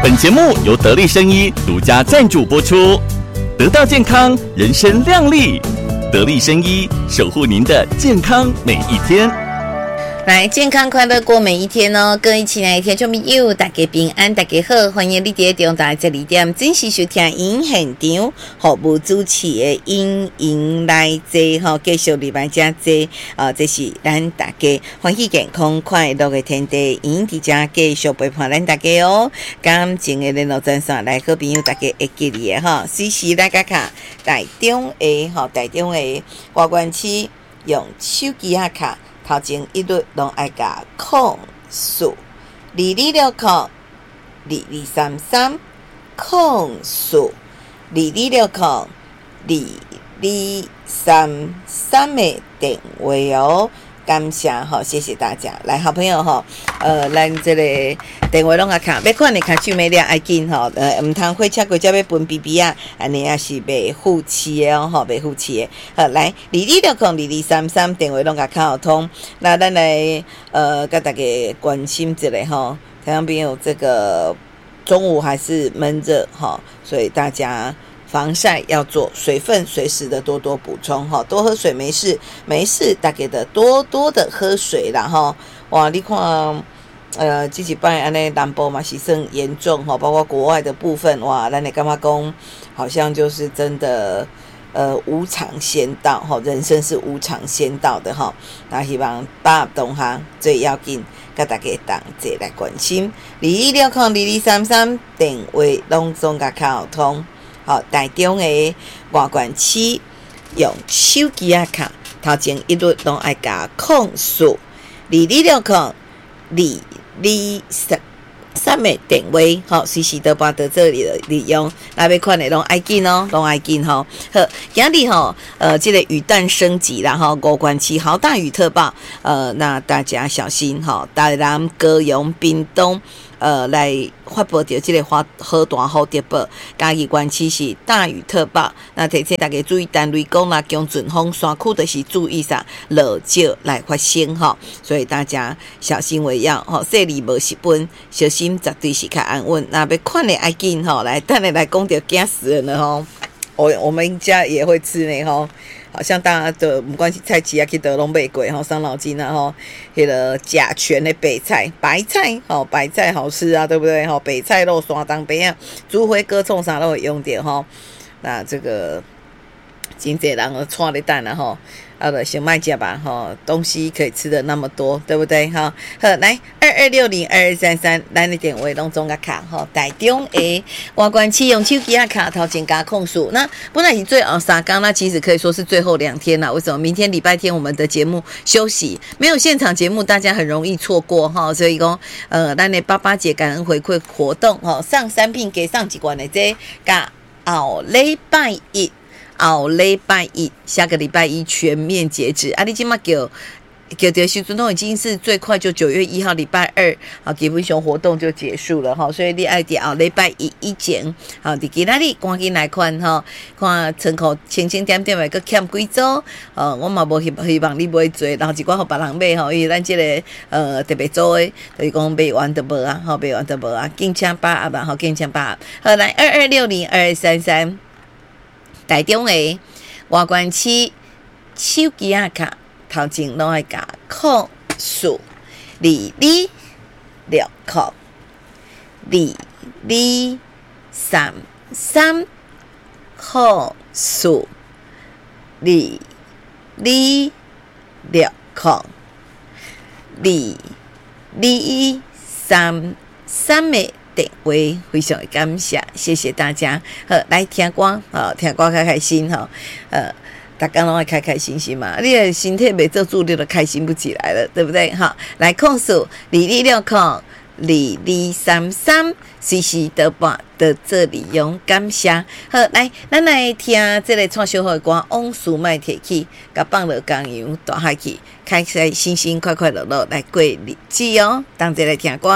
本节目由得力生医独家赞助播出，得到健康，人生亮丽。得力生医，守护您的健康每一天。 来，健康快乐过每一天哦！各位亲爱的听众朋友，大家平安，大家好，欢迎你在中台这里点准时收听影现场服务主持的影来坐吼，继续礼拜加坐这是咱大家欢喜健康快乐的天地，影伫遮继续陪伴咱大家哦。感情的联络专线来，好朋友大家会记哩的哈，随时来甲卡台中的吼，台中的外关区用手机啊卡。头前一律拢爱甲控诉22602233控诉22602233的电话哦。感谢吼，谢谢大家。来，好朋友吼，咱这个电话拢啊卡，要看你卡手没了，爱紧吼，唔通火车过才要分 BB 啊，安尼也是袂付气的哦，吼，袂付气的。好，来22602233电话拢啊卡通，那咱来跟大家关心一下吼，台湾朋友这个中午还是闷热哈，所以大家。防晒要做，水分随时的多多补充哈，多喝水没事，没事大家的多多的喝水啦哈。哇，你看，这几摆安尼南部嘛是算严重哈，包括国外的部分哇，咱的干嘛讲，好像就是真的无常先到哈，人生是无常先到的哈。那希望把东哈最要紧，跟大家同齐来关心，22602233电话拢总甲靠通。好，台中的外关区用手机啊卡，头前一律拢爱加控诉22602233的电话，好，随时都把到这里的利用，那要看的拢爱紧哦，拢爱紧吼。好，今日吼，这个雨弹升级啦哈，五关区豪大雨特报，那大家小心哈，台南、高雄、屏东。来发布到这个好大好特报，嘉义县市是大雨特报。那提醒大家注意，单雷公啦、强阵风、山区就是注意啥落石来发生哈，所以大家小心为要哈。细里无失本，小心绝对是较安稳。那要看的爱紧哈，来等下来讲到惊死人了哈。我们家也会吃呢哈。好像大家的不管是菜市啊去倒拢买过吼，伤脑筋啊吼，迄个甲醛的白菜吼，白菜好吃啊，对不对吼？白菜肉山当边啊，煮花割葱啥都会用到吼。那这个真侪人都带咧等啊吼，先卖食吧吼，东西可以吃的那么多，对不对哈？好，来22602233，咱的电话拢总甲卡吼，台中的外关区用手机啊卡头前加控诉。那本来是最后3天，那其实可以说是最后2天啦。为什么？明天礼拜天我们的节目休息，没有现场节目，大家很容易错过哈。所以讲，咱的88节感恩回馈活动哈，上3品给上几罐的这甲后礼拜一。下个礼拜一全面截止。啊，你今嘛叫的时阵都已经是最快就9月1号礼拜2，好，基本上活动就结束了哈。所以你爱伫后礼拜一以前，好，伫其他哩赶紧来看哈，看仓库清点点的个欠几组，我嘛无希望你买多，然后一寡互别人买吼，因为咱这个特别做的，就是讲买完都无啊，好，买完都无啊，敬请把握吧，好，敬请把握。好，来22602233。台中的外关区手机啊卡头前拢爱加控诉22602233控诉22602233的电话，非常的感谢，谢谢大家。好，来听歌，听歌开心哈。大家拢爱开开心心嘛，你的身体没做主，你就开心不起来了，对不对？哈，来控诉22602233，随时都把的这里用感谢。好，来，咱来听这个唱小好的歌，往事莫提起，甲放落江洋大海去，开开心心、快快乐乐来过日子哦。同齐来听歌。